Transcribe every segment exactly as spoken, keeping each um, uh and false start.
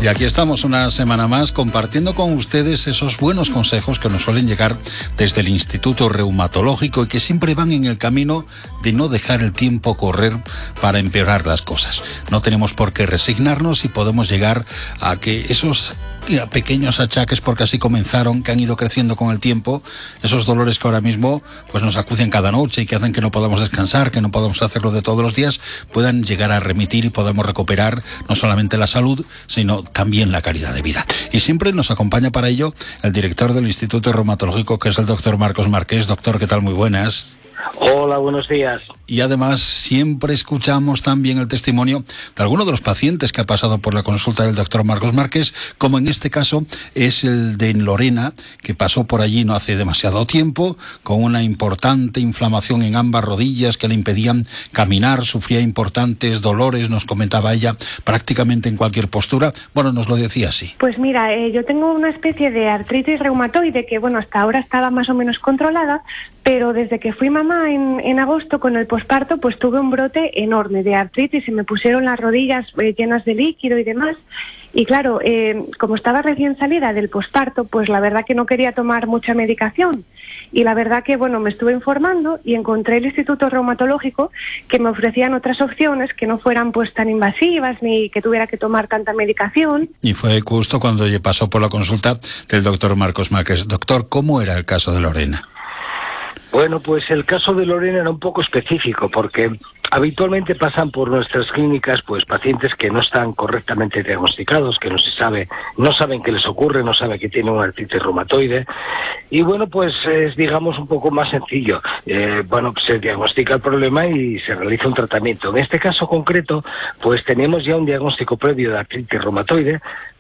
Y aquí estamos una semana más compartiendo con ustedes esos buenos consejos que nos suelen llegar desde el Instituto Reumatológico y que siempre van en el camino de no dejar el tiempo correr para empeorar las cosas. No tenemos por qué resignarnos y podemos llegar a que esos pequeños achaques, porque así comenzaron, que han ido creciendo con el tiempo, esos dolores que ahora mismo pues nos acuden cada noche y que hacen que no podamos descansar, que no podamos hacerlo de todos los días, puedan llegar a remitir y podamos recuperar no solamente la salud, sino también la calidad de vida. Y siempre nos acompaña para ello el director del Instituto Reumatológico, que es el doctor Marcos Márquez. Doctor, ¿qué tal? Muy buenas. Hola, buenos días. Y además siempre escuchamos también el testimonio de alguno de los pacientes que ha pasado por la consulta del doctor Marcos Márquez, como en este caso es el de Lorena, que pasó por allí no hace demasiado tiempo, con una importante inflamación en ambas rodillas que le impedían caminar, sufría importantes dolores, nos comentaba ella, prácticamente en cualquier postura. Bueno, nos lo decía así. Pues mira, eh, yo tengo una especie de artritis reumatoide que, bueno, hasta ahora estaba más o menos controlada, pero desde que fui mamá en, en agosto con el posparto, pues tuve un brote enorme de artritis y me pusieron las rodillas eh, llenas de líquido y demás. Y claro, eh, como estaba recién salida del posparto, pues la verdad que no quería tomar mucha medicación. Y la verdad que, bueno, me estuve informando y encontré el Instituto Reumatológico que me ofrecían otras opciones que no fueran pues tan invasivas ni que tuviera que tomar tanta medicación. Y fue justo cuando pasó por la consulta del doctor Marcos Márquez. Doctor, ¿cómo era el caso de Lorena? Bueno, pues el caso de Lorena era un poco específico porque habitualmente pasan por nuestras clínicas pues pacientes que no están correctamente diagnosticados, que no se sabe, no saben qué les ocurre, no saben que tienen una artritis reumatoide y bueno, pues es digamos un poco más sencillo. Eh, bueno, se diagnostica el problema y se realiza un tratamiento. En este caso concreto, pues teníamos ya un diagnóstico previo de artritis reumatoide,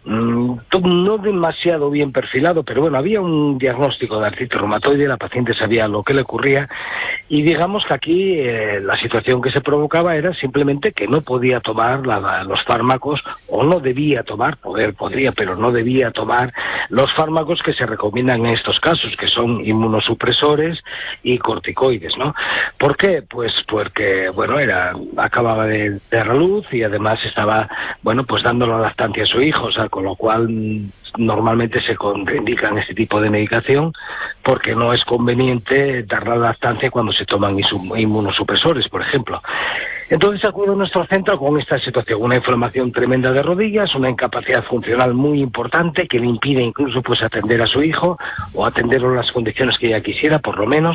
no demasiado bien perfilado, pero bueno, había un diagnóstico de artritis reumatoide, la paciente sabía lo que le ocurría y digamos que aquí eh, la situación que se provocaba era simplemente que no podía tomar la, la, los fármacos o no debía tomar, poder podría, pero no debía tomar los fármacos que se recomiendan en estos casos, que son inmunosupresores y corticoides, ¿no? ¿Por qué? Pues porque, bueno, era acababa de, de dar a luz y además estaba, bueno, pues dando la lactancia a su hijo, o sea, con lo cual normalmente se contraindican este tipo de medicación porque no es conveniente dar la lactancia cuando se toman inmunosupresores, por ejemplo. Entonces acudo a nuestro centro con esta situación, una inflamación tremenda de rodillas, una incapacidad funcional muy importante que le impide incluso pues atender a su hijo o atenderlo en las condiciones que ella quisiera, por lo menos,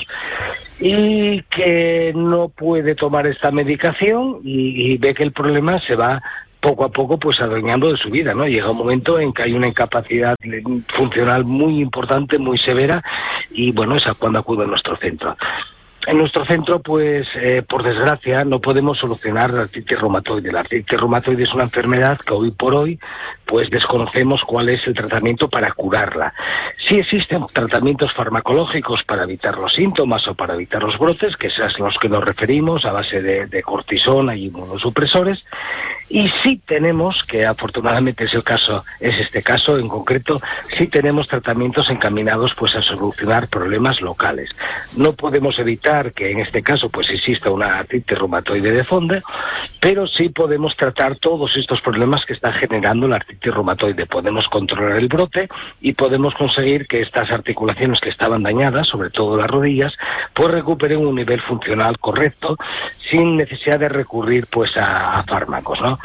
y que no puede tomar esta medicación y, y ve que el problema se va poco a poco pues adueñando de su vida, ¿no? Llega un momento en que hay una incapacidad funcional muy importante, muy severa y bueno, es cuando acudo a nuestro centro. En nuestro centro, pues, eh, por desgracia, no podemos solucionar la artritis reumatoide. La artritis reumatoide es una enfermedad que hoy por hoy, pues, desconocemos cuál es el tratamiento para curarla. Sí existen tratamientos farmacológicos para evitar los síntomas o para evitar los brotes, que es a los que nos referimos a base de, de cortisona y inmunosupresores. Y sí tenemos, que afortunadamente es el caso, es este caso en concreto, sí tenemos tratamientos encaminados, pues, a solucionar problemas locales. No podemos evitar que en este caso pues exista una artritis reumatoide de fondo, pero sí podemos tratar todos estos problemas que está generando la artritis reumatoide. Podemos controlar el brote y podemos conseguir que estas articulaciones que estaban dañadas, sobre todo las rodillas, pues recuperen un nivel funcional correcto sin necesidad de recurrir pues a, a fármacos, ¿no?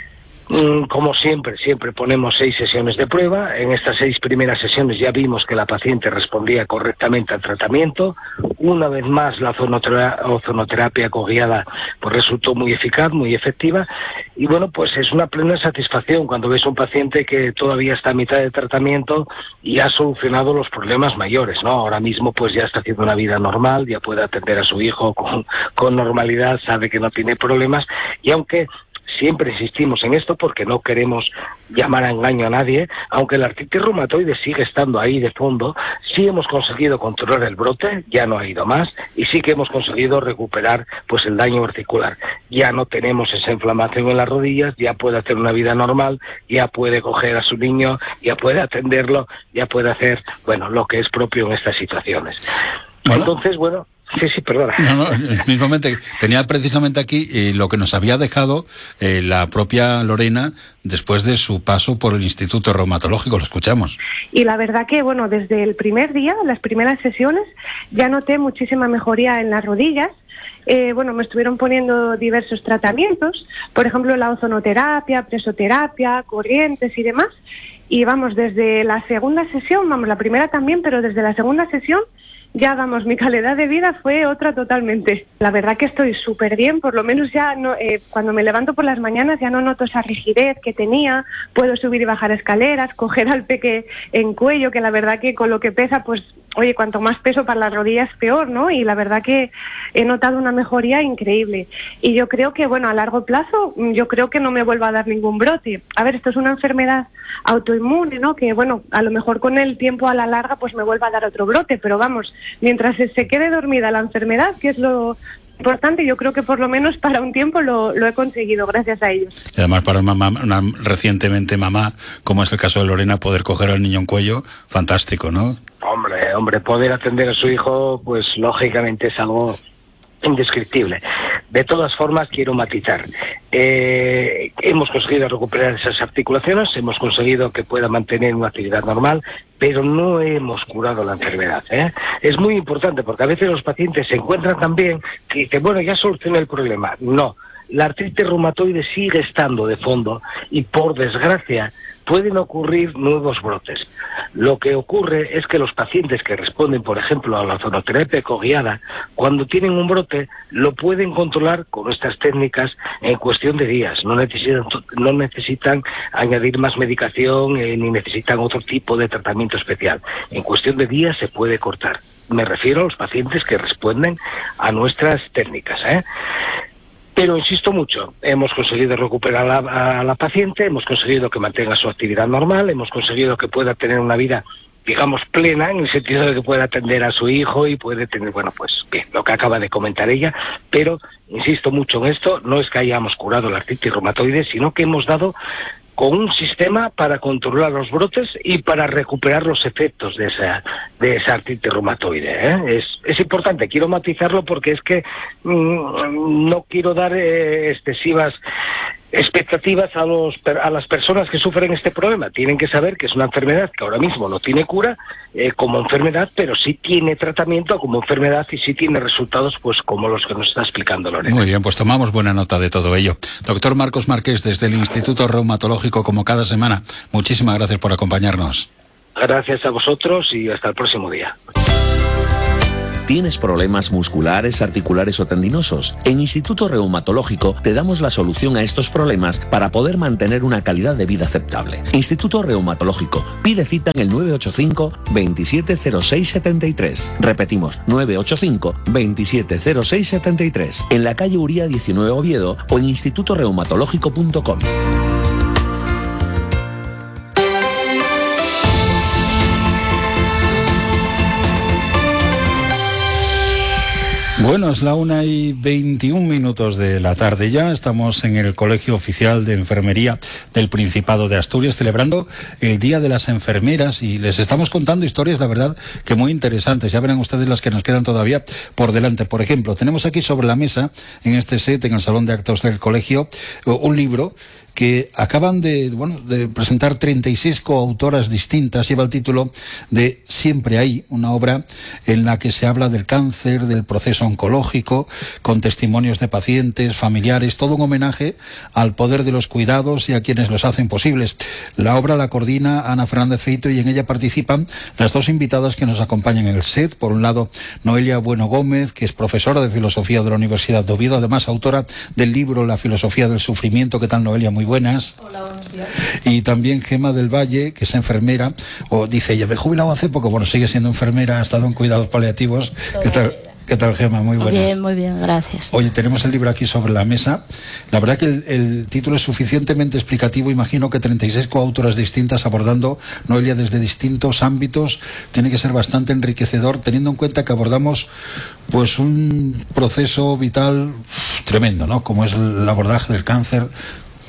Como siempre, siempre ponemos seis sesiones de prueba. En estas seis primeras sesiones ya vimos que la paciente respondía correctamente al tratamiento. Una vez más, la ozonoterapia, ozonoterapia coguiada pues resultó muy eficaz, muy efectiva. Y bueno, pues es una plena satisfacción cuando ves un paciente que todavía está a mitad de tratamiento y ha solucionado los problemas mayores, ¿no? Ahora mismo pues ya está haciendo una vida normal, ya puede atender a su hijo con, con normalidad, sabe que no tiene problemas y aunque siempre insistimos en esto porque no queremos llamar a engaño a nadie, aunque la artritis reumatoide sigue estando ahí de fondo, sí hemos conseguido controlar el brote, ya no ha ido más, y sí que hemos conseguido recuperar pues el daño articular. Ya no tenemos esa inflamación en las rodillas, ya puede hacer una vida normal, ya puede coger a su niño, ya puede atenderlo, ya puede hacer, bueno, lo que es propio en estas situaciones. Hola. Entonces, bueno, Sí, sí, perdona. No, no, mismamente, tenía precisamente aquí eh, lo que nos había dejado eh, la propia Lorena después de su paso por el Instituto Reumatológico. Lo escuchamos. Y la verdad que, bueno, desde el primer día, las primeras sesiones, ya noté muchísima mejoría en las rodillas. Eh, bueno, me estuvieron poniendo diversos tratamientos, por ejemplo, la ozonoterapia, presoterapia, corrientes y demás. Y vamos, desde la segunda sesión, vamos, la primera también, pero desde la segunda sesión, ya vamos, mi calidad de vida fue otra totalmente. La verdad que estoy súper bien, por lo menos ya no, eh, cuando me levanto por las mañanas ya no noto esa rigidez que tenía, puedo subir y bajar escaleras, coger al peque en cuello, que la verdad que con lo que pesa, pues, oye, cuanto más peso para las rodillas peor, ¿no? Y la verdad que he notado una mejoría increíble. Y yo creo que, bueno, a largo plazo, yo creo que no me vuelva a dar ningún brote. A ver, esto es una enfermedad autoinmune, ¿no? Que, bueno, a lo mejor con el tiempo a la larga, pues me vuelva a dar otro brote, pero vamos, mientras se quede dormida la enfermedad, que es lo importante, yo creo que por lo menos para un tiempo lo, lo he conseguido gracias a ellos. Y además para mamá, una recientemente mamá, como es el caso de Lorena, poder coger al niño en cuello, fantástico, ¿no? Hombre, hombre, poder atender a su hijo, pues lógicamente es algo indescriptible. De todas formas, quiero matizar. Eh, hemos conseguido recuperar esas articulaciones, hemos conseguido que pueda mantener una actividad normal, pero no hemos curado la enfermedad, ¿eh? Es muy importante porque a veces los pacientes se encuentran tan bien que dicen, bueno, ya solucioné el problema. No, la artritis reumatoide sigue estando de fondo y, por desgracia, pueden ocurrir nuevos brotes. Lo que ocurre es que los pacientes que responden, por ejemplo, a la ozonoterapia ecoguiada, cuando tienen un brote, lo pueden controlar con estas técnicas en cuestión de días. No necesitan, no necesitan añadir más medicación eh, ni necesitan otro tipo de tratamiento especial. En cuestión de días se puede cortar. Me refiero a los pacientes que responden a nuestras técnicas, ¿eh? Pero insisto mucho, hemos conseguido recuperar a la, a la paciente, hemos conseguido que mantenga su actividad normal, hemos conseguido que pueda tener una vida, digamos, plena, en el sentido de que pueda atender a su hijo y puede tener, bueno, pues bien, lo que acaba de comentar ella, pero insisto mucho en esto, no es que hayamos curado la artritis reumatoide, sino que hemos dado con un sistema para controlar los brotes y para recuperar los efectos de esa de esa artritis reumatoide, ¿eh? Es, es importante, quiero matizarlo porque es que mmm, no quiero dar eh, excesivas expectativas a los a las personas que sufren este problema. Tienen que saber que es una enfermedad que ahora mismo no tiene cura eh, como enfermedad, pero sí tiene tratamiento como enfermedad y sí tiene resultados pues como los que nos está explicando Lorena. Muy bien, pues tomamos buena nota de todo ello. Doctor Marcos Márquez, desde el Instituto Reumatológico, como cada semana, muchísimas gracias por acompañarnos. Gracias a vosotros y hasta el próximo día. ¿Tienes problemas musculares, articulares o tendinosos? En Instituto Reumatológico te damos la solución a estos problemas para poder mantener una calidad de vida aceptable. Instituto Reumatológico. Pide cita en el nueve ocho cinco, veintisiete cero seis setenta y tres. Repetimos, nueve ocho cinco, veintisiete cero seis setenta y tres. En la calle Uría diecinueve Oviedo o en instituto reumatológico punto com. Bueno, es la una y veintiún minutos de la tarde ya. Estamos en el Colegio Oficial de Enfermería del Principado de Asturias celebrando el Día de las Enfermeras y les estamos contando historias, la verdad, que muy interesantes. Ya verán ustedes las que nos quedan todavía por delante. Por ejemplo, tenemos aquí sobre la mesa, en este set, en el Salón de Actos del Colegio, un libro que acaban de, bueno, de presentar treinta y seis coautoras distintas. Lleva el título de Siempre hay, una obra en la que se habla del cáncer, del proceso oncológico, con testimonios de pacientes, familiares, todo un homenaje al poder de los cuidados y a quienes los hacen posibles. La obra la coordina Ana Fernández Feito y en ella participan las dos invitadas que nos acompañan en el set. Por un lado, Noelia Bueno Gómez, que es profesora de Filosofía de la Universidad de Oviedo, además autora del libro La Filosofía del Sufrimiento. ¿Qué tal, Noelia? Muy buenas. Hola, buenos días. Y también Gema del Valle, que es enfermera, o dice ella, me he jubilado hace poco, bueno, sigue siendo enfermera, ha estado en cuidados paliativos. ¿Qué tal? ¿Qué tal, Gema? Muy buenas. Bien, muy bien, gracias. Oye, tenemos el libro aquí sobre la mesa. La verdad que el, el título es suficientemente explicativo. Imagino que treinta y seis coautoras distintas abordando, Noelia, desde distintos ámbitos. Tiene que ser bastante enriquecedor, teniendo en cuenta que abordamos pues un proceso vital uf, tremendo, ¿no? Como es el abordaje del cáncer.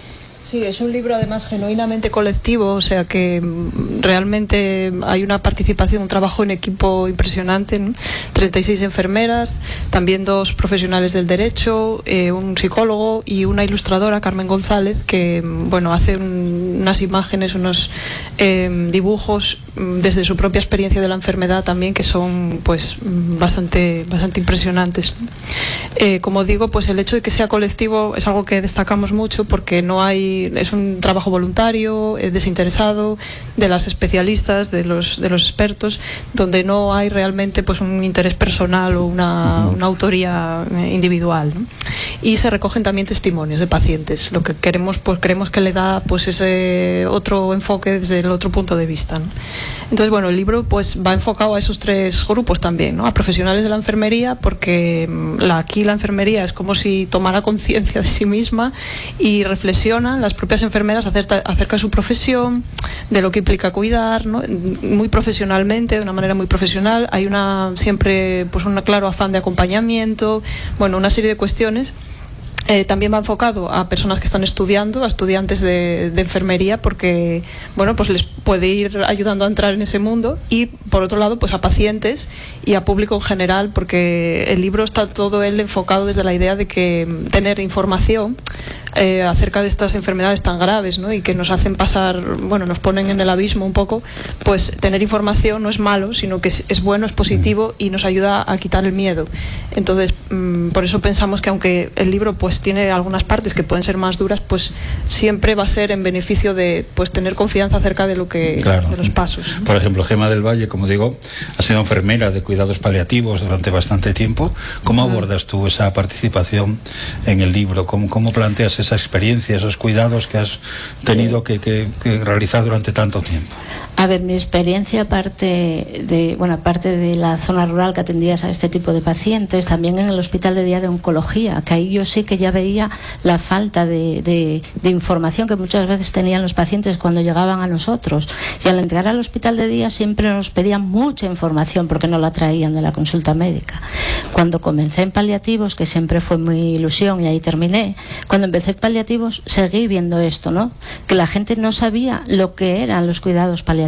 Sí, es un libro además genuinamente colectivo, o sea que realmente hay una participación, un trabajo en equipo impresionante, ¿no? treinta y seis enfermeras, también dos profesionales del derecho, eh, un psicólogo y una ilustradora, Carmen González, que bueno, hace un, unas imágenes, unos eh, dibujos desde su propia experiencia de la enfermedad también, que son pues bastante, bastante impresionantes. Eh, como digo, pues el hecho de que sea colectivo es algo que destacamos mucho porque no hay es un trabajo voluntario, eh, desinteresado de las especialistas, de los de los expertos, donde no hay realmente pues un interés personal o una, una autoría individual, ¿no? Y se recogen también testimonios de pacientes. Lo que queremos, pues creemos que le da pues ese otro enfoque desde el otro punto de vista, ¿no? Entonces, bueno, el libro pues va enfocado a esos tres grupos también, ¿no? A profesionales de la enfermería, porque la, aquí la enfermería es como si tomara conciencia de sí misma y reflexiona las propias enfermeras acerca, acerca de su profesión, de lo que implica cuidar, ¿no? Muy profesionalmente, de una manera muy profesional. Hay una siempre pues un claro afán de acompañamiento, bueno, una serie de cuestiones. Eh, también va enfocado a personas que están estudiando, a estudiantes de, de enfermería, porque bueno, pues les puede ir ayudando a entrar en ese mundo, y por otro lado pues a pacientes y a público en general, porque el libro está todo él enfocado desde la idea de que tener información eh, acerca de estas enfermedades tan graves, ¿no? Y que nos hacen pasar, bueno, nos ponen en el abismo un poco, pues tener información no es malo, sino que es, es bueno, es positivo y nos ayuda a quitar el miedo. Entonces, mmm, por eso pensamos que aunque el libro pues tiene algunas partes que pueden ser más duras, pues siempre va a ser en beneficio de pues tener confianza acerca de lo que claro. de los pasos. Por ejemplo, Gemma del Valle, como digo, ha sido enfermera de cuidados paliativos durante bastante tiempo. ¿Cómo uh-huh. abordas tú esa participación en el libro? ¿Cómo, cómo planteas esa experiencia, esos cuidados que has tenido que, que, que realizar durante tanto tiempo? A ver, mi experiencia, aparte de, bueno, aparte de la zona rural que atendías a este tipo de pacientes, también en el hospital de día de oncología, que ahí yo sí que ya veía la falta de, de, de información que muchas veces tenían los pacientes cuando llegaban a nosotros. Y al entrar al hospital de día siempre nos pedían mucha información porque no la traían de la consulta médica. Cuando comencé en paliativos, que siempre fue mi ilusión y ahí terminé, cuando empecé en paliativos seguí viendo esto, ¿no? Que la gente no sabía lo que eran los cuidados paliativos.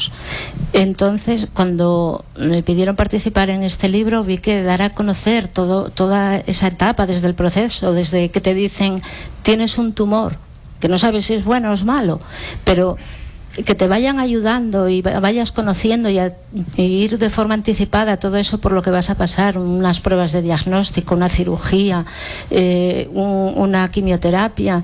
Entonces, cuando me pidieron participar en este libro, vi que dar a conocer todo, toda esa etapa desde el proceso, desde que te dicen tienes un tumor, que no sabes si es bueno o es malo, pero que te vayan ayudando y vayas conociendo y, a, y ir de forma anticipada todo eso por lo que vas a pasar, unas pruebas de diagnóstico, una cirugía, eh, un, una quimioterapia.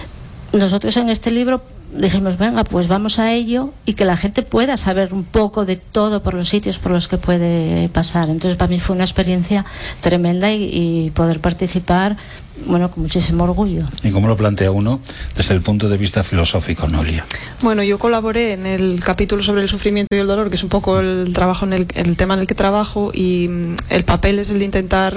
Nosotros en este libro dijimos, venga, pues vamos a ello, y que la gente pueda saber un poco de todo por los sitios por los que puede pasar. Entonces para mí fue una experiencia tremenda y, y poder participar, bueno, con muchísimo orgullo. ¿Y cómo lo plantea uno desde el punto de vista filosófico, Noelia? Bueno, yo colaboré en el capítulo sobre el sufrimiento y el dolor, que es un poco el trabajo en el, el tema en el que trabajo, y el papel es el de intentar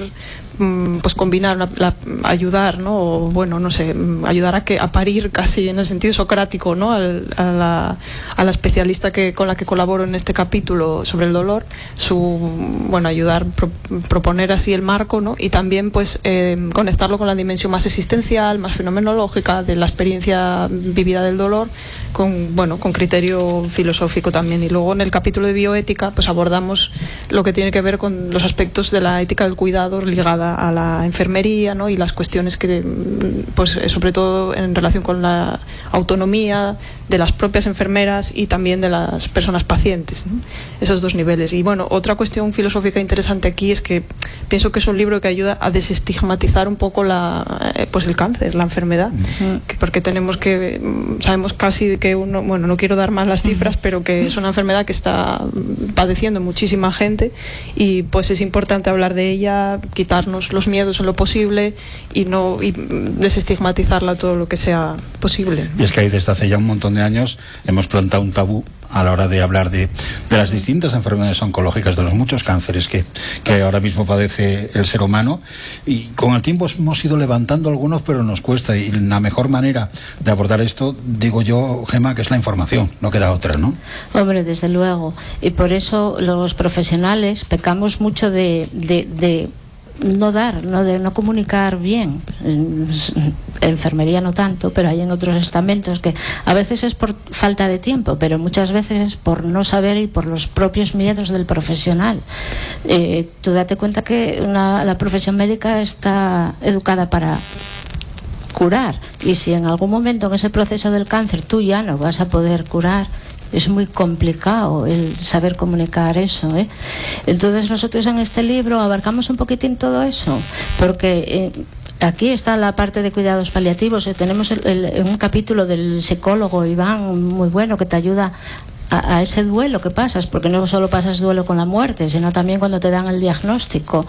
pues combinar, la, la, ayudar, ¿no? O, bueno, no sé, ayudar a que a parir casi en el sentido socrático, ¿no? Al, a, la, a la especialista que con la que colaboro en este capítulo sobre el dolor, su, bueno, ayudar, pro, proponer así el marco, ¿no? Y también pues eh, conectarlo con la dimensión más existencial, más fenomenológica de la experiencia vivida del dolor, con, bueno, con criterio filosófico también. Y luego en el capítulo de bioética pues abordamos lo que tiene que ver con los aspectos de la ética del cuidado ligada a la enfermería, ¿no? Y las cuestiones que, pues sobre todo en relación con la autonomía de las propias enfermeras y también de las personas pacientes, ¿no? Esos dos niveles. Y bueno, otra cuestión filosófica interesante aquí es que pienso que es un libro que ayuda a desestigmatizar un poco la, eh, pues el cáncer, la enfermedad, uh-huh. que porque tenemos que, sabemos casi que uno, bueno, no quiero dar más las cifras, uh-huh. pero que es una enfermedad que está padeciendo muchísima gente, y pues es importante hablar de ella, quitarnos los miedos en lo posible y no y desestigmatizarla todo lo que sea posible. Y es que ahí desde hace ya un montón de años hemos plantado un tabú a la hora de hablar de, de las distintas enfermedades oncológicas, de los muchos cánceres que, que ahora mismo padece el ser humano, y con el tiempo hemos ido levantando algunos, pero nos cuesta, y la mejor manera de abordar esto, digo yo, Gemma, que es la información, no queda otra, ¿no? Hombre, desde luego, y por eso los profesionales pecamos mucho de, de, de no dar, no, de, no comunicar bien. En enfermería no tanto, pero hay en otros estamentos que a veces es por falta de tiempo, pero muchas veces es por no saber y por los propios miedos del profesional. Eh, tú date cuenta que una, la profesión médica está educada para curar, y si en algún momento en ese proceso del cáncer tú ya no vas a poder curar, es muy complicado el saber comunicar eso, ¿eh? Entonces nosotros en este libro abarcamos un poquitín todo eso, porque eh, aquí está la parte de cuidados paliativos. Eh, tenemos el, el, un capítulo del psicólogo Iván muy bueno que te ayuda a, a ese duelo que pasas, porque no solo pasas duelo con la muerte, sino también cuando te dan el diagnóstico.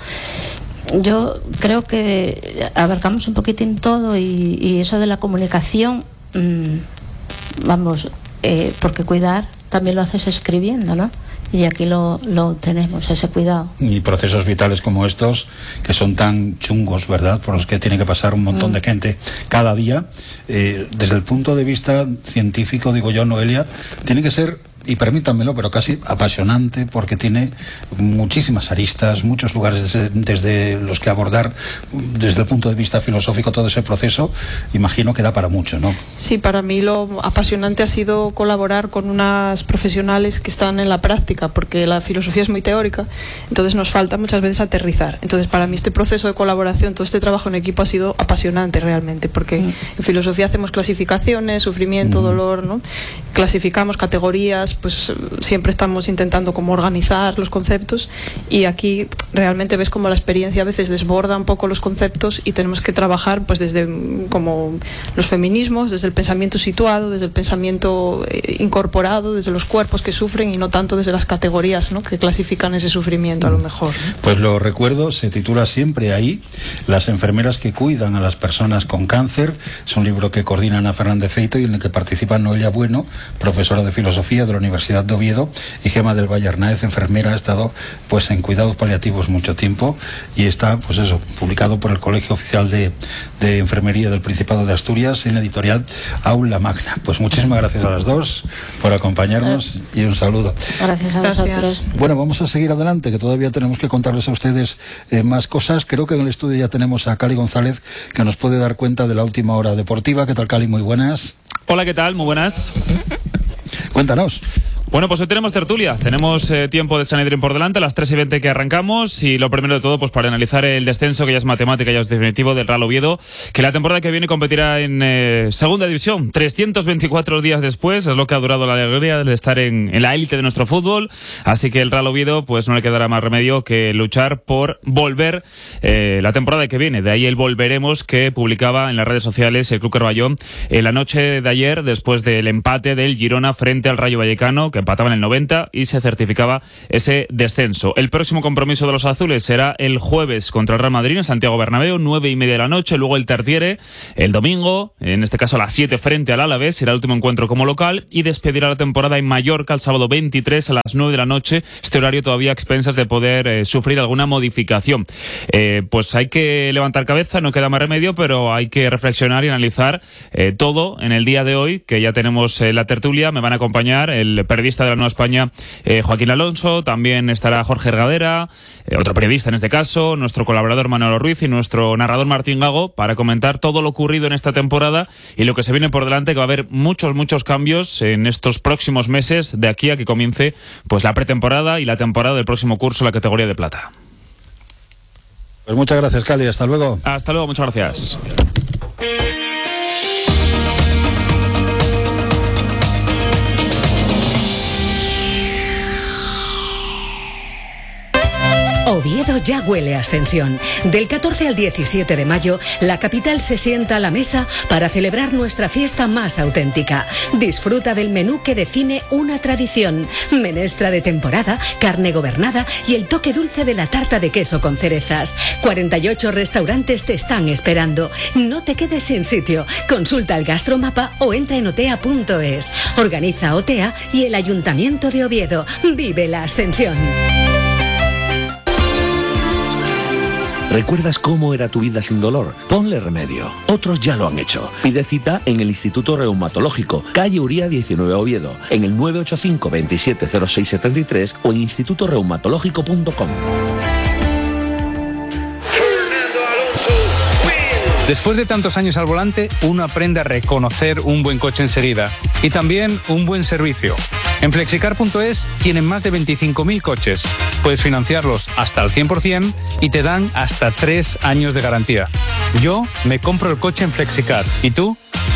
Yo creo que abarcamos un poquitín todo, y, y eso de la comunicación, mmm, vamos... Eh, porque cuidar también lo haces escribiendo, ¿no? Y aquí lo, lo tenemos, ese cuidado. Y procesos vitales como estos, que son tan chungos, ¿verdad?, por los que tiene que pasar un montón mm. de gente cada día, eh, desde el punto de vista científico, digo yo, Noelia, tiene que ser, y permítanmelo, pero casi apasionante, porque tiene muchísimas aristas, muchos lugares desde, desde los que abordar desde el punto de vista filosófico todo ese proceso. Imagino que da para mucho, ¿no? Sí, para mí lo apasionante ha sido colaborar con unas profesionales que están en la práctica, porque la filosofía es muy teórica, entonces nos falta muchas veces aterrizar. Entonces para mí este proceso de colaboración, todo este trabajo en equipo ha sido apasionante realmente, porque mm. en filosofía hacemos clasificaciones, sufrimiento, mm. dolor, ¿no? Clasificamos categorías, pues siempre estamos intentando como organizar los conceptos, y aquí realmente ves como la experiencia a veces desborda un poco los conceptos, y tenemos que trabajar pues desde como los feminismos, desde el pensamiento situado, desde el pensamiento eh, incorporado, desde los cuerpos que sufren, y no tanto desde las categorías, ¿no?, que clasifican ese sufrimiento a lo mejor, ¿no? Pues lo recuerdo, se titula siempre ahí, Las enfermeras que cuidan a las personas con cáncer. Es un libro que coordina Ana Fernández Feito y en el que participa Noelia Bueno, profesora de filosofía de la Universidad de Oviedo, y Gema del Valle Arnáez, enfermera, ha estado pues en cuidados paliativos mucho tiempo, y está pues eso, publicado por el Colegio Oficial de, de Enfermería del Principado de Asturias en la editorial Aula Magna. Pues muchísimas gracias a las dos por acompañarnos y un saludo. Gracias a vosotros. Gracias. Bueno, vamos a seguir adelante, que todavía tenemos que contarles a ustedes eh, más cosas. Creo que en el estudio ya tenemos a Cali González, que nos puede dar cuenta de la última hora deportiva. ¿Qué tal, Cali? Muy buenas. Hola, ¿qué tal? Muy buenas. Cuéntanos. Bueno, pues hoy tenemos tertulia, tenemos eh, tiempo de Sanedrín por delante, a las tres y veinte que arrancamos, y lo primero de todo, pues para analizar el descenso, que ya es matemática, ya es definitivo, del Real Oviedo, que la temporada que viene competirá en eh, segunda división, trescientos veinticuatro días después, es lo que ha durado la alegría de estar en, en la élite de nuestro fútbol, así que el Real Oviedo, pues no le quedará más remedio que luchar por volver eh, la temporada que viene, de ahí el volveremos que publicaba en las redes sociales el Club Carballón en la noche de ayer, después del empate del Girona frente al Rayo Vallecano, que empataba en el noventa y se certificaba ese descenso. El próximo compromiso de los azules será el jueves contra el Real Madrid en Santiago Bernabéu, nueve y media de la noche, luego el Tartiere el domingo, en este caso a las siete frente al Alavés, será el último encuentro como local, y despedirá la temporada en Mallorca el sábado veintitrés a las nueve de la noche, este horario todavía a expensas de poder eh, sufrir alguna modificación. Eh, pues hay que levantar cabeza, no queda más remedio, pero hay que reflexionar y analizar eh, todo en el día de hoy, que ya tenemos eh, la tertulia. Me van a acompañar el periodista de la Nueva España, eh, Joaquín Alonso, también estará Jorge Ergadera, eh, otro periodista en este caso, nuestro colaborador Manolo Ruiz y nuestro narrador Martín Gago, para comentar todo lo ocurrido en esta temporada y lo que se viene por delante, que va a haber muchos, muchos cambios en estos próximos meses, de aquí a que comience pues la pretemporada y la temporada del próximo curso, la categoría de plata. Pues muchas gracias, Cali, hasta luego. Hasta luego, muchas gracias. Oviedo ya huele a ascensión. Del catorce al diecisiete de mayo, la capital se sienta a la mesa para celebrar nuestra fiesta más auténtica. Disfruta del menú que define una tradición: menestra de temporada, carne gobernada y el toque dulce de la tarta de queso con cerezas. cuarenta y ocho restaurantes te están esperando. No te quedes sin sitio. Consulta el gastromapa o entra en otea punto es. Organiza OTEA y el Ayuntamiento de Oviedo. Vive la ascensión. ¿Recuerdas cómo era tu vida sin dolor? Ponle remedio. Otros ya lo han hecho. Pide cita en el Instituto Reumatológico, calle Uría diecinueve, Oviedo, en el nueve ocho cinco, veintisiete cero seis setenta y tres o en instituto reumatológico punto com. Después de tantos años al volante, uno aprende a reconocer un buen coche enseguida y también un buen servicio. En flexicar punto es tienen más de veinticinco mil coches. Puedes financiarlos hasta al cien por ciento y te dan hasta tres años de garantía. Yo me compro el coche en Flexicar. ¿Y tú?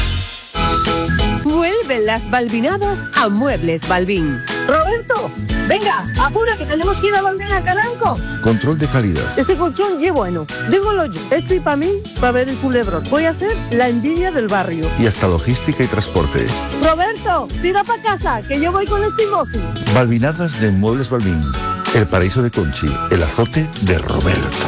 Vuelven las Balbinadas a Muebles Balbín. Roberto, venga, apura que tenemos que ir a volver a Calanco. Control de calidad. Este colchón ye bueno. Dígolo yo. Este para mí, para ver el culebrón. Voy a ser la envidia del barrio. Y hasta logística y transporte. Roberto, tira para casa, que yo voy con este mozo. Balbinadas de Muebles Balbín. El paraíso de Conchi. El azote de Roberto.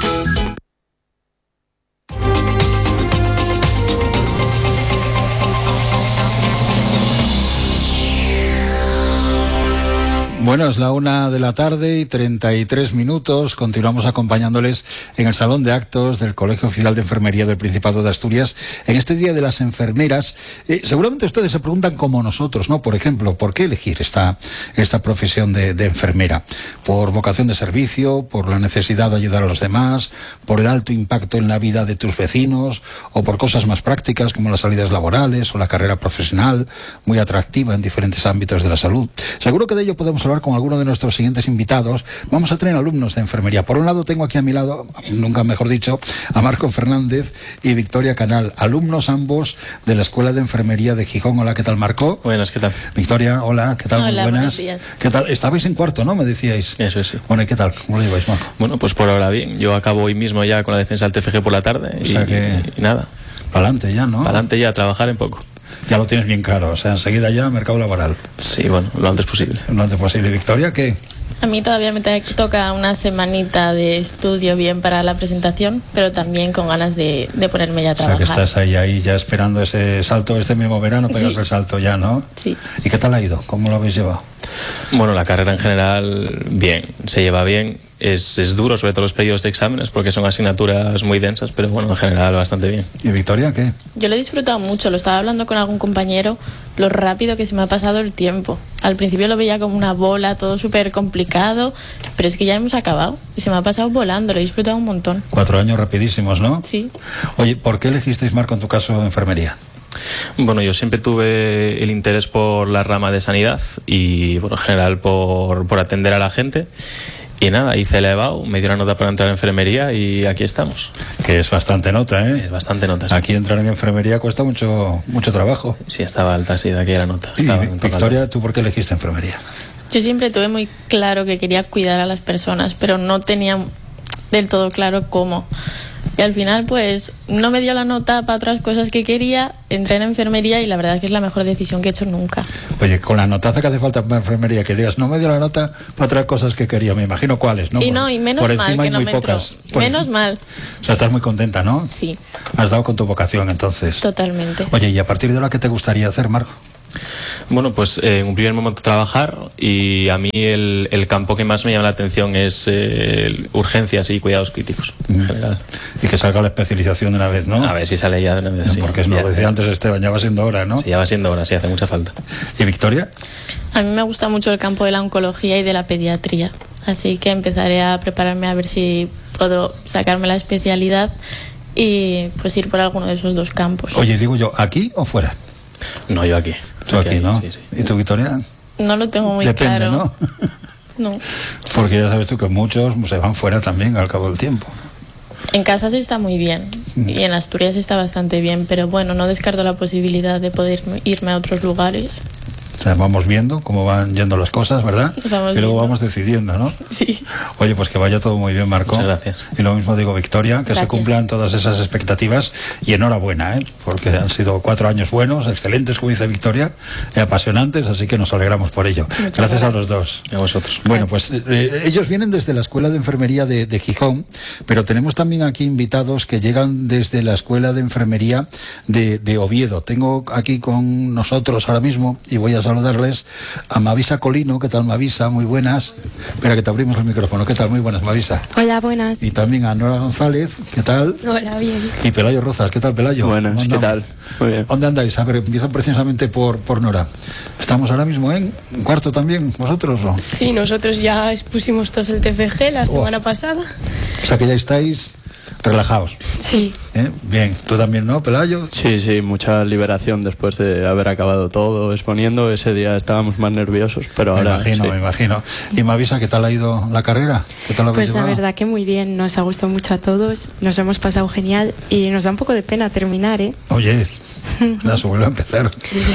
Bueno, es la una de la tarde y treinta y tres minutos. Continuamos acompañándoles en el Salón de Actos del Colegio Oficial de Enfermería del Principado de Asturias en este Día de las Enfermeras. Eh, seguramente ustedes se preguntan como nosotros, ¿no? Por ejemplo, ¿por qué elegir esta, esta profesión de, de enfermera? ¿Por vocación de servicio? ¿Por la necesidad de ayudar a los demás? ¿Por el alto impacto en la vida de tus vecinos? ¿O por cosas más prácticas como las salidas laborales o la carrera profesional, muy atractiva en diferentes ámbitos de la salud? Seguro que de ello podemos hablar con alguno de nuestros siguientes invitados. Vamos a tener alumnos de enfermería. Por un lado tengo aquí a mi lado, nunca mejor dicho, a Marco Fernández y Victoria Canal, alumnos ambos de la Escuela de Enfermería de Gijón. Hola, ¿qué tal, Marco? Buenas, ¿qué tal? Victoria, hola, ¿qué tal? Hola, Muy buenas. buenos días. ¿Qué tal? Estabais en cuarto, ¿no? Me decíais. Eso es, sí. Bueno, ¿y qué tal? ¿Cómo lo lleváis, Marco? Bueno, pues por ahora bien. Yo acabo hoy mismo ya con la defensa del T F G por la tarde. O sea y, que... y nada. Para adelante ya, ¿no? Para adelante ya, a trabajar en poco. Ya lo tienes bien claro, o sea, enseguida ya mercado laboral. Sí, bueno, lo antes posible. Lo antes posible. Victoria, ¿qué? A mí todavía me toca una semanita de estudio bien para la presentación, pero también con ganas de, de ponerme ya a trabajar. O sea, que estás ahí, ahí ya esperando ese salto, este mismo verano, pegas sí. el salto ya, ¿no? Sí. ¿Y qué tal ha ido? ¿Cómo lo habéis llevado? Bueno, la carrera en general, bien, se lleva bien. Es, es duro, sobre todo los periodos de exámenes, porque son asignaturas muy densas, pero bueno, en general bastante bien. ¿Y Victoria qué? Yo lo he disfrutado mucho, lo estaba hablando con algún compañero, lo rápido que se me ha pasado el tiempo. Al principio lo veía como una bola, todo súper complicado, pero es que ya hemos acabado y se me ha pasado volando, lo he disfrutado un montón. Cuatro años rapidísimos, ¿no? Sí. Oye, ¿por qué elegisteis, Marco, en tu caso, enfermería? Bueno, yo siempre tuve el interés por la rama de sanidad y, bueno, en general por, por atender a la gente. Y nada, hice el EBAU, me dio la nota para entrar en enfermería y aquí estamos. Que es bastante nota, ¿eh? Es bastante nota. Sí. Aquí entrar en enfermería cuesta mucho mucho trabajo. Sí, estaba alta, sí, de aquí la nota. Y Victoria, ¿tú por qué elegiste enfermería? Yo siempre tuve muy claro que quería cuidar a las personas, pero no tenía del todo claro cómo. Y al final, pues, no me dio la nota para otras cosas que quería, entré en enfermería y la verdad es que es la mejor decisión que he hecho nunca. Oye, con la notaza que hace falta para enfermería, que digas, no me dio la nota para otras cosas que quería, me imagino cuáles, ¿no? Y no, y menos por mal que no me entró. Menos mal. O sea, estás muy contenta, ¿no? Sí. Has dado con tu vocación, entonces. Totalmente. Oye, ¿y a partir de ahora qué te gustaría hacer, Marco? Bueno, pues eh, en un primer momento trabajar y a mí el, el campo que más me llama la atención es eh, urgencias y cuidados críticos en general. Y que salga la especialización de una vez, ¿no? A ver si sale ya de una vez, sí. Porque es lo que decía antes Esteban, ya va siendo hora, ¿no? Sí, ya va siendo hora, sí, hace mucha falta. ¿Y Victoria? A mí me gusta mucho el campo de la oncología y de la pediatría, así que empezaré a prepararme a ver si puedo sacarme la especialidad y pues ir por alguno de esos dos campos. Oye, digo yo, ¿aquí o fuera? No, yo aquí. Tú aquí, aquí ¿no? Sí, sí. ¿Y tú, Victoria? No lo tengo muy Depende, claro. ¿no? No. Porque ya sabes tú que muchos se van fuera también al cabo del tiempo. En casa se está muy bien y en Asturias está bastante bien, pero bueno, no descarto la posibilidad de poder irme a otros lugares. O sea, vamos viendo cómo van yendo las cosas, ¿verdad? Vamos y luego viendo. vamos decidiendo, ¿no? Sí. Oye, pues que vaya todo muy bien, Marco. Muchas gracias. Y lo mismo digo, Victoria, que Gracias. se cumplan todas esas expectativas y enhorabuena, ¿eh? Porque han sido cuatro años buenos, excelentes, como dice Victoria, y apasionantes, así que nos alegramos por ello. Muchas Gracias, gracias a los dos. A vosotros. Bueno, pues eh, ellos vienen desde la Escuela de Enfermería de, de Gijón, pero tenemos también aquí invitados que llegan desde la Escuela de Enfermería de, de Oviedo. Tengo aquí con nosotros ahora mismo, y voy a saludarles, a Mavisa Colino. ¿Qué tal, Mavisa? Muy buenas. Espera que te abrimos el micrófono. ¿Qué tal? Muy buenas, Mavisa. Hola, buenas. Y también a Nora González. ¿Qué tal? Hola, bien. Y Pelayo Rozas. ¿Qué tal, Pelayo? Buenas, ¿qué tal? Muy bien. ¿Dónde andáis? A ver, empiezo precisamente por, por Nora. ¿Estamos ahora mismo en cuarto también, vosotros, o? Sí, nosotros ya expusimos todos el T F G la semana Oh. pasada. O sea que ya estáis relajados. Sí. ¿Eh? Bien, ¿tú también no, Pelayo? Sí, sí, mucha liberación después de haber acabado todo exponiendo. Ese día estábamos más nerviosos, pero me ahora imagino, sí. me imagino. Y me avisa, ¿qué tal ha ido la carrera? ¿Qué tal lo habéis Pues la llevado? verdad que muy bien, nos ha gustado mucho a todos, nos hemos pasado genial y nos da un poco de pena terminar, ¿eh? Oye, ya se vuelve a empezar.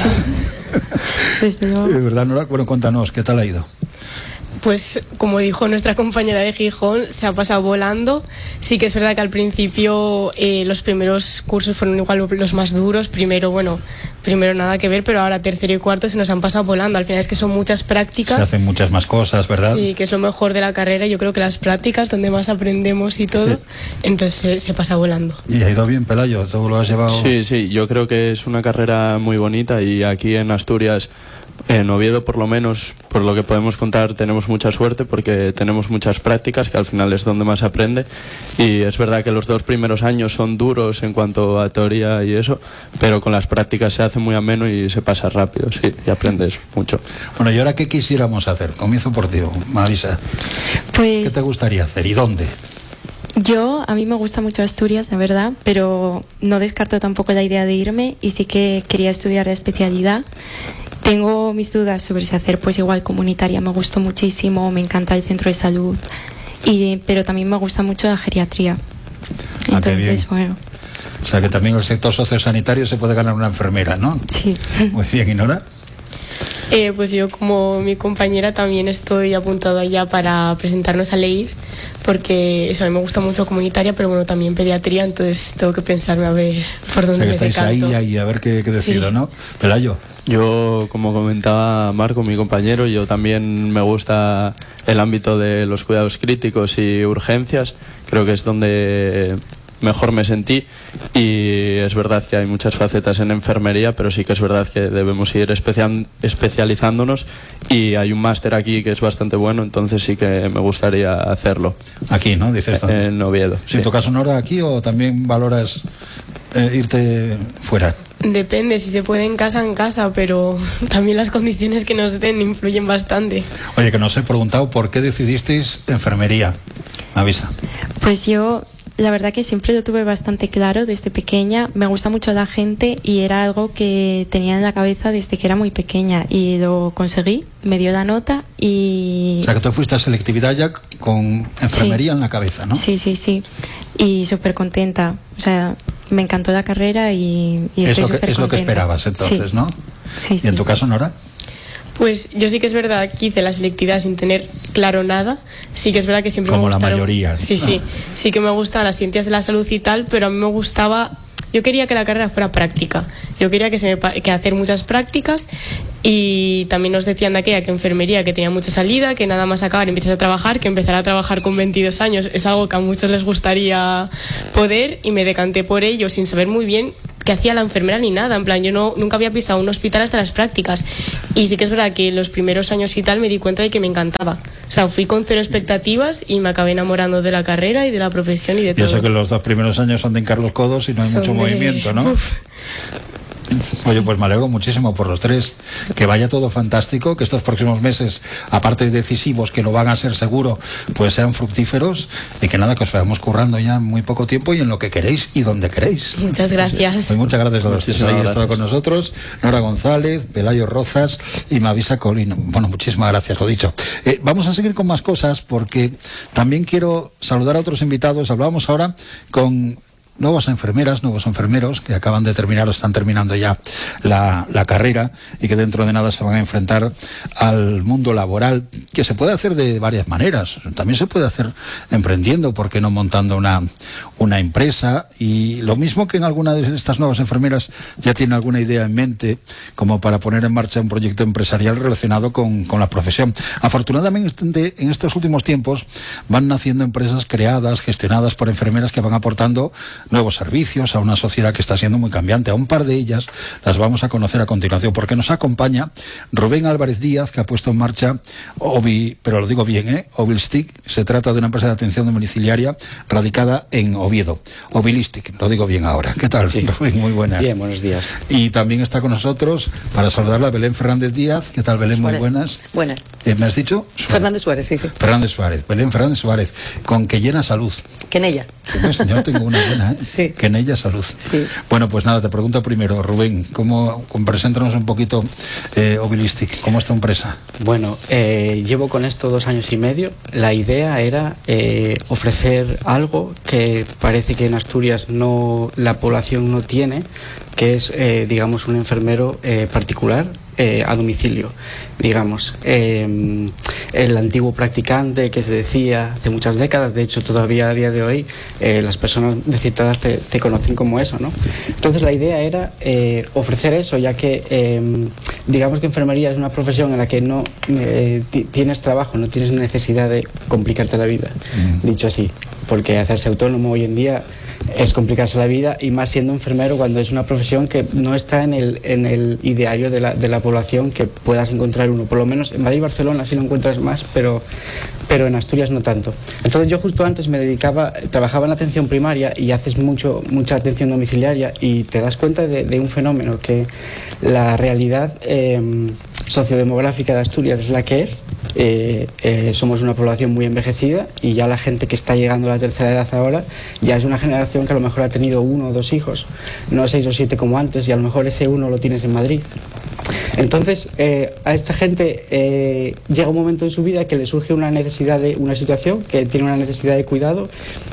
Desde luego. De verdad, Nora, bueno, cuéntanos, ¿qué tal ha ido? Pues como dijo nuestra compañera de Gijón, se ha pasado volando. Sí que es verdad que al principio eh, los primeros cursos fueron igual los más duros. Primero, bueno, primero nada que ver, pero ahora tercero y cuarto se nos han pasado volando. Al final es que son muchas prácticas. Se hacen muchas más cosas, ¿verdad? Sí, que es lo mejor de la carrera. Yo creo que las prácticas, donde más aprendemos y todo, entonces se, se pasa volando. ¿Y ha ido bien, Pelayo? ¿Tú lo has llevado? Sí, sí, yo creo que es una carrera muy bonita y aquí en Asturias, en Oviedo por lo menos, por lo que podemos contar, tenemos mucha suerte porque tenemos muchas prácticas, que al final es donde más se aprende, y es verdad que los dos primeros años son duros en cuanto a teoría y eso, pero con las prácticas se hace muy ameno y se pasa rápido, sí, y aprendes mucho. Bueno, ¿y ahora qué quisiéramos hacer? Comienzo por ti, Marisa. Pues ¿Qué te gustaría hacer y dónde? yo, a mí me gusta mucho Asturias, la verdad, pero no descarto tampoco la idea de irme y sí que quería estudiar de especialidad. Tengo mis dudas sobre si hacer pues igual comunitaria, me gustó muchísimo, me encanta el centro de salud, y, pero también me gusta mucho la geriatría. Ah, qué bien. Entonces, bueno. O sea que también en el sector sociosanitario se puede ganar una enfermera, ¿no? Sí. Muy bien, ¿y Nora? Eh, pues yo, como mi compañera, también estoy apuntada ya para presentarnos a LEIR, porque eso, a mí me gusta mucho comunitaria, pero bueno, también pediatría, entonces tengo que pensarme a ver por dónde O sea que me estáis ahí decanto. y a ver qué, qué decido, Sí. ¿no? Pelayo. Yo, como comentaba Marco, mi compañero, yo también me gusta el ámbito de los cuidados críticos y urgencias. Creo que es donde mejor me sentí, y es verdad que hay muchas facetas en enfermería, pero sí que es verdad que debemos ir especial, especializándonos, y hay un máster aquí que es bastante bueno, entonces sí que me gustaría hacerlo. Aquí, ¿no? Dices tú. En Oviedo. ¿En tu caso, Nora, aquí o también valoras eh, irte fuera? Depende, si se puede en casa, en casa, pero también las condiciones que nos den influyen bastante. Oye, que nos he preguntado por qué decidisteis enfermería. Avisa. Pues yo, la verdad que siempre lo tuve bastante claro desde pequeña. Me gusta mucho la gente y era algo que tenía en la cabeza desde que era muy pequeña, y lo conseguí, me dio la nota y... O sea, que tú fuiste a selectividad ya con enfermería Sí. en la cabeza, ¿no? Sí, sí, sí. Y súper contenta. O sea, me encantó la carrera y, y es, estoy lo que, súper es lo que contenta. esperabas entonces, Sí. ¿no? Sí, ¿Y sí. en tu caso, Nora? Pues yo sí que es verdad que hice la selectividad sin tener claro nada. Sí que es verdad que siempre Como me la gustaron... mayoría. Sí, sí. Sí que me gustan las ciencias de la salud y tal, pero a mí me gustaba... Yo quería que la carrera fuera práctica. Yo quería que, se me, pa- que hacer muchas prácticas, y también nos decían de aquella que enfermería, que tenía mucha salida, que nada más acabar empiezas a trabajar, que empezar a trabajar con veintidós años es algo que a muchos les gustaría poder, y me decanté por ello sin saber muy bien qué hacía la enfermera ni nada. En plan, yo no, nunca había pisado un hospital hasta las prácticas, y sí que es verdad que en los primeros años y tal me di cuenta de que me encantaba. O sea, fui con cero expectativas y me acabé enamorando de la carrera y de la profesión y de todo. Yo sé que los dos primeros años son de hincar los codos y no hay Son mucho de- movimiento, ¿no? Uf. Oye, pues me alegro muchísimo por los tres. Que vaya todo fantástico, que estos próximos meses, aparte de decisivos, que lo van a ser seguro, pues sean fructíferos, y que nada, que os vayamos currando ya en muy poco tiempo y en lo que queréis y donde queréis. Muchas gracias. Pues muchas gracias a los tres. Muchísimas Ahí gracias. estado con nosotros Nora González, Pelayo Rozas y Mavisa Colino. Bueno, muchísimas gracias, lo dicho. Eh, vamos a seguir con más cosas, porque también quiero saludar a otros invitados. Hablábamos ahora con nuevas enfermeras, nuevos enfermeros que acaban de terminar o están terminando ya la, la carrera, y que dentro de nada se van a enfrentar al mundo laboral, que se puede hacer de varias maneras. También se puede hacer emprendiendo, ¿por qué no montando una, una empresa? Y lo mismo que en alguna de estas nuevas enfermeras ya tiene alguna idea en mente como para poner en marcha un proyecto empresarial relacionado con, con la profesión. Afortunadamente, en estos últimos tiempos van naciendo empresas creadas, gestionadas por enfermeras, que van aportando nuevos servicios, a una sociedad que está siendo muy cambiante. A un par de ellas las vamos a conocer a continuación, porque nos acompaña Rubén Álvarez Díaz, que ha puesto en marcha Ovi, pero lo digo bien, ¿eh? Ovilistic. Se trata de una empresa de atención domiciliaria radicada en Oviedo. Ovilistic, lo digo bien ahora. ¿Qué tal, sí. Rubén? Muy buenas. Bien, buenos días. Y también está con nosotros, para saludarla, Belén Fernández Díaz. ¿Qué tal, Belén? Suárez. Muy buenas. Buenas. Eh, ¿Me has dicho? Suárez. Fernández Suárez, sí, sí. Fernández Suárez. Belén Fernández Suárez. Con que llena salud. Que en ella. Yo tengo una buena, ¿eh? Sí. Que en ella salud. Sí. Bueno, pues nada, te pregunto primero, Rubén, ¿cómo, preséntanos un poquito eh, Ovilistic? ¿Cómo es tu empresa? Bueno, eh, llevo con esto dos años y medio. La idea era eh, ofrecer algo que parece que en Asturias no, la población no tiene, que es, eh, digamos, un enfermero eh, particular eh, a domicilio, digamos. Eh, el antiguo practicante que se decía hace muchas décadas, de hecho todavía a día de hoy eh, las personas de cierta edad te, te conocen como eso, ¿no? Entonces la idea era eh, ofrecer eso, ya que eh, digamos que enfermería es una profesión en la que no eh, tienes trabajo, no tienes necesidad de complicarte la vida, mm. dicho así, porque hacerse autónomo hoy en día es complicarse la vida, y más siendo enfermero, cuando es una profesión que no está en el, en el ideario de la, de la población que puedas encontrar uno. Por lo menos en Madrid y Barcelona sí lo encuentras más, pero, pero en Asturias no tanto. Entonces yo justo antes me dedicaba, trabajaba en atención primaria y haces mucho, mucha atención domiciliaria, y te das cuenta de, de un fenómeno, que la realidad eh, sociodemográfica de Asturias es la que es. Eh, eh, somos una población muy envejecida, y ya la gente que está llegando a la tercera edad ahora ya es una generación que a lo mejor ha tenido uno o dos hijos, no seis o siete como antes, y a lo mejor ese uno lo tienes en Madrid. Entonces eh, a esta gente eh, llega un momento en su vida que le surge una necesidad de una situación, que tiene una necesidad de cuidado,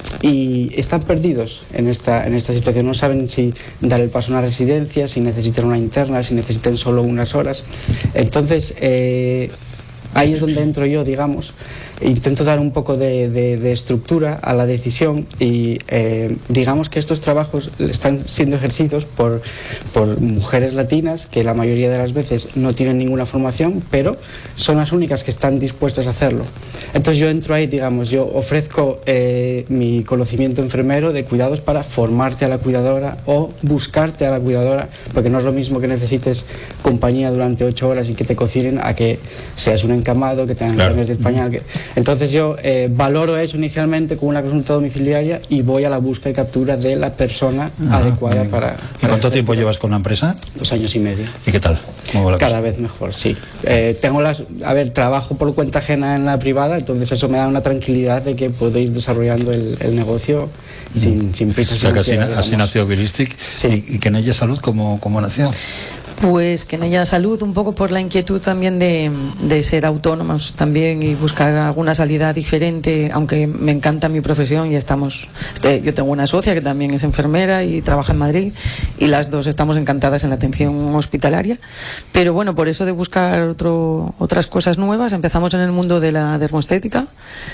y están perdidos en esta, en esta situación. No saben si dar el paso a una residencia, si necesitan una interna, si necesitan solo unas horas. Entonces eh, ahí es donde entro yo, digamos. Intento dar un poco de, de, de estructura a la decisión, y eh, digamos que estos trabajos están siendo ejercidos por, por mujeres latinas que la mayoría de las veces no tienen ninguna formación, pero son las únicas que están dispuestas a hacerlo. Entonces yo entro ahí, digamos, yo ofrezco eh, mi conocimiento enfermero de cuidados para formarte a la cuidadora o buscarte a la cuidadora, porque no es lo mismo que necesites compañía durante ocho horas y que te cocinen a que seas un encamado, que tengas que cambiar el pañal. Que... Entonces yo eh, valoro eso inicialmente con una consulta domiciliaria, y voy a la búsqueda y captura de la persona Ajá, adecuada bien. para... ¿Y cuánto tiempo llevas con la empresa? Dos años y medio. ¿Y qué tal? ¿Cómo va la Cada cosa? vez mejor, sí. Eh, tengo las... A ver, trabajo por cuenta ajena en la privada, entonces eso me da una tranquilidad de que puedo ir desarrollando el, el negocio mm. sin, sin prisas. O sea, que así, así nació Ovilistic. Sí. ¿Y, y que en ella salud cómo, cómo nació? Pues que en ella salud, un poco por la inquietud también de, de ser autónomos también y buscar alguna salida diferente, aunque me encanta mi profesión y estamos, yo tengo una socia que también es enfermera y trabaja en Madrid, y las dos estamos encantadas en la atención hospitalaria, pero bueno, por eso de buscar otro, otras cosas nuevas, empezamos en el mundo de la dermoestética,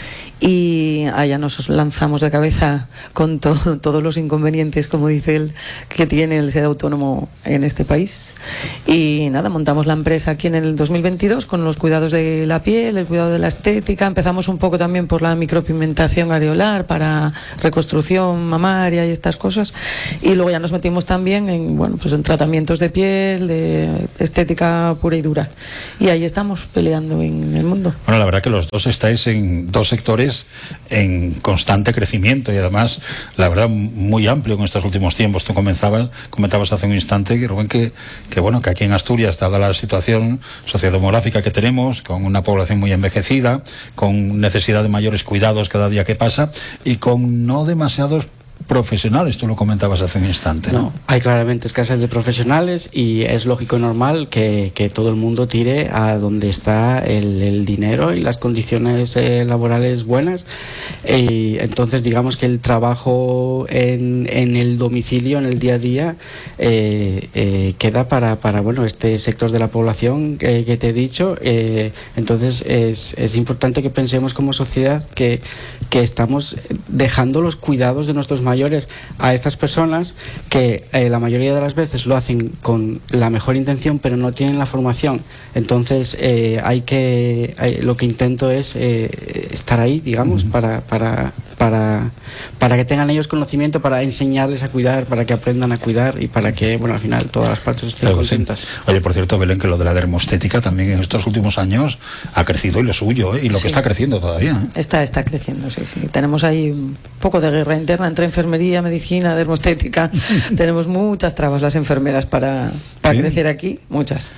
y allá nos lanzamos de cabeza con to- todos los inconvenientes, como dice él, que tiene el ser autónomo en este país. Y nada, montamos la empresa aquí en el dos mil veintidós con los cuidados de la piel, el cuidado de la estética. Empezamos un poco también por la micropigmentación areolar para reconstrucción mamaria y estas cosas, y luego ya nos metimos también en, bueno, pues en tratamientos de piel, de estética pura y dura, y ahí estamos peleando en el mundo. Bueno, la verdad que los dos estáis en dos sectores en constante crecimiento, y además, la verdad, muy amplio en estos últimos tiempos. Tú comenzabas, comentabas hace un instante, Rubén, que, que bueno, que aquí en Asturias, dada la situación sociodemográfica que tenemos, con una población muy envejecida, con necesidad de mayores cuidados cada día que pasa, y con no demasiados profesionales, tú lo comentabas hace un instante, ¿no? No, hay claramente escasez de profesionales, y es lógico y normal que, que todo el mundo tire a donde está el, el dinero y las condiciones eh, laborales buenas. Y entonces digamos que el trabajo en, en el domicilio, en el día a día, eh, eh, queda para, para bueno, este sector de la población que, que te he dicho. Eh, entonces es, es importante que pensemos como sociedad que, que estamos dejando los cuidados de nuestros mayores a estas personas que eh, la mayoría de las veces lo hacen con la mejor intención, pero no tienen la formación. Entonces eh, hay que hay, lo que intento es eh, estar ahí, digamos, uh-huh. para, para para, para que tengan ellos conocimiento, para enseñarles a cuidar, para que aprendan a cuidar y para que, bueno, al final todas las partes estén Claro, contentas. sí. Oye, por cierto, Belén, que lo de la dermoestética también en estos últimos años ha crecido, y lo suyo, ¿eh? Y lo Sí. que está creciendo todavía, ¿eh? Está, está creciendo, sí, sí. Tenemos ahí un poco de guerra interna entre enfermería, medicina, dermoestética. Tenemos muchas trabas las enfermeras para, para ¿Sí? crecer aquí, muchas.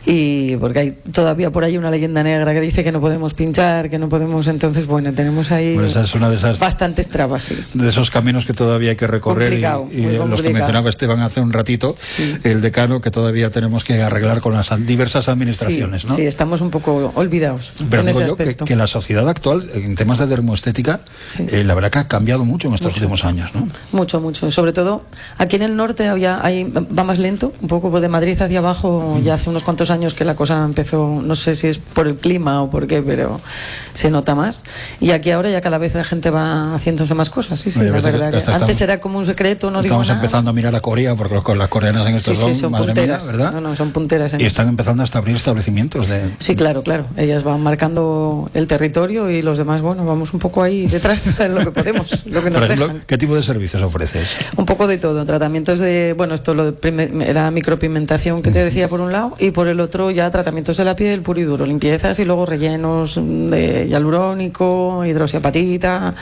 Y porque hay todavía por ahí una leyenda negra que dice que no podemos pinchar, que no podemos, entonces, bueno, tenemos ahí Bueno, esa es una de esas bastantes trabas, sí. de esos caminos que todavía hay que recorrer, Complicado, y, y muy los que complicado. mencionaba Esteban hace un ratito, Sí. el decano, que todavía tenemos que arreglar con las diversas administraciones, Sí, ¿no? sí, estamos un poco olvidados Pero en digo ese yo que, aspecto. que la sociedad actual, en temas de dermoestética, eh, la verdad que ha cambiado mucho en estos Mucho. últimos años, ¿no? Mucho, mucho. Sobre todo aquí en el norte había, hay, va más lento, un poco de Madrid hacia abajo. Ya hace unos cuantos años que la cosa empezó, no sé si es por el clima o por qué, pero se nota más. Y aquí ahora ya cada vez la gente va haciéndose más cosas. Sí, sí, Oye, la ves que verdad. que hasta antes estamos- era como un secreto, no digo Estamos nada. empezando a mirar a Corea, porque los- con las coreanas en estos Sí, sí, son, son madre punteras. mía, ¿verdad? No, no, son punteras. en Y eso. están empezando hasta a abrir establecimientos de... Sí, claro, claro. Ellas van marcando el territorio y los demás, bueno, vamos un poco ahí detrás en lo que podemos, lo que nos Por ejemplo, dejan. ¿qué tipo de servicios ofreces? Un poco de todo, tratamientos de, bueno, esto lo de prime- era micropigmentación que te decía por un lado, y por el otro ya tratamientos de la piel puro y duro, limpiezas y luego rellenos de hialurónico, hidroxiapatita,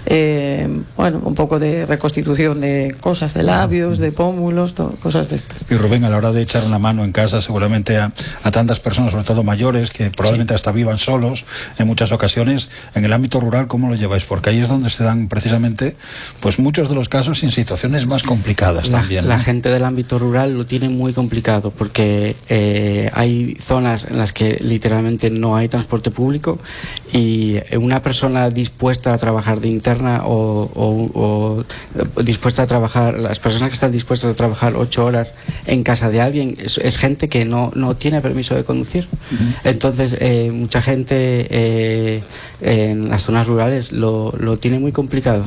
eh, bueno, un poco de reconstitución de cosas, de labios, de pómulos, to- cosas de estas. Y Rubén, a la hora de echar una mano en casa, seguramente a, a tantas personas, sobre todo mayores, que probablemente hasta vivan solos en muchas ocasiones, en el ámbito rural, ¿cómo lo lleváis? Porque ahí es donde se dan precisamente, pues muchos de los casos en situaciones más complicadas La, también, ¿no? la gente del ámbito rural lo tiene muy complicado porque eh, hay zonas en las que literalmente no hay transporte público, y una persona dispuesta a trabajar de interna o, o- o dispuesta a trabajar, las personas que están dispuestas a trabajar ocho horas en casa de alguien es, es gente que no, no tiene permiso de conducir. Entonces eh, mucha gente eh, en las zonas rurales lo, lo tiene muy complicado.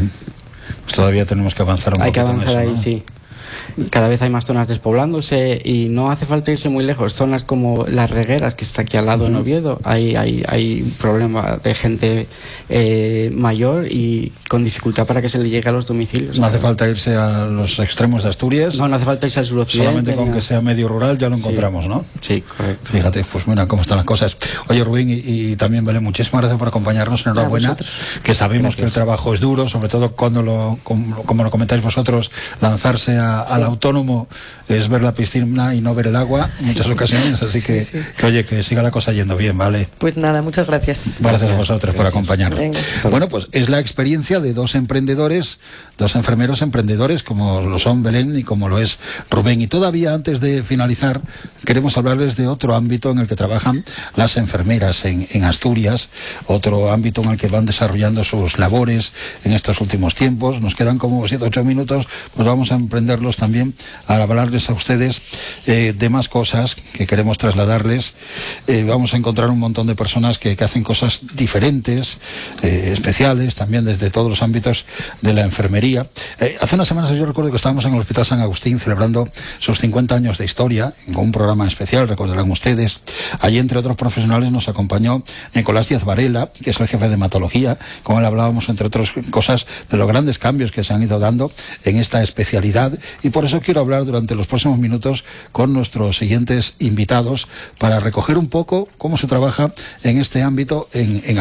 Pues todavía tenemos que avanzar un Hay que poquito en avanzar eso, ahí, ¿no? sí. Cada vez hay más zonas despoblándose y no hace falta irse muy lejos. Zonas como Las Regueras, que está aquí al lado en Oviedo, hay, hay, hay un problema de gente eh, mayor y con dificultad para que se le llegue a los domicilios. No hace falta irse a los extremos de Asturias. No, no hace falta irse al suroccidente. Solamente con ni a- que sea medio rural ya lo Sí. encontramos, ¿no? Sí, correcto. Fíjate, pues mira cómo están las cosas. Oye, Rubén, y, y también Belén, muchísimas gracias por acompañarnos. Enhorabuena, vosotros. que sabemos Gracias. que el trabajo es duro, sobre todo cuando lo, como, como lo comentáis vosotros, lanzarse a- al autónomo es ver la piscina y no ver el agua en muchas ocasiones, así Sí, que, sí. que oye, que siga la cosa yendo bien, ¿vale? Pues nada, muchas gracias. Gracias a vosotros por acompañarnos. Venga. Bueno, pues es la experiencia de dos emprendedores, dos enfermeros emprendedores, como lo son Belén y como lo es Rubén. Y todavía antes de finalizar, queremos hablarles de otro ámbito en el que trabajan las enfermeras en, en Asturias, otro ámbito en el que van desarrollando sus labores en estos últimos tiempos. Nos quedan como siete o ocho minutos, pues vamos a emprenderlos también a hablarles a ustedes eh, de más cosas que queremos trasladarles. Eh, vamos a encontrar un montón de personas que, que hacen cosas diferentes, eh, especiales, también desde todos los ámbitos de la enfermería. Eh, hace unas semanas yo recuerdo que estábamos en el Hospital San Agustín celebrando sus cincuenta años de historia, con un programa especial, recordarán ustedes. Allí, entre otros profesionales, nos acompañó Nicolás Díaz Varela, que es el jefe de hematología. Con él hablábamos, entre otras cosas, de los grandes cambios que se han ido dando en esta especialidad, y por eso quiero hablar durante los próximos minutos con nuestros siguientes invitados para recoger un poco cómo se trabaja en este ámbito en, en